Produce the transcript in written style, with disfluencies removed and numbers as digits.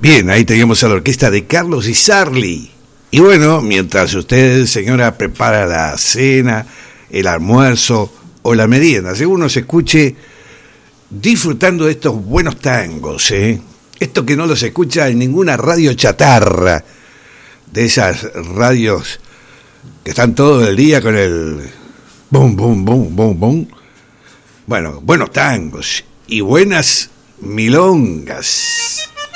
Bien, ahí teníamos a la orquesta de Carlos Di Sarli. Y bueno, mientras usted, señora, prepara la cena, el almuerzo o la merienda, según nos escuche disfrutando de estos buenos tangos, esto que no los escucha en ninguna radio chatarra, de esas radios que están todo el día con el bum, bum, bum, bum, bum. Bueno, buenos tangos y buenas milongas.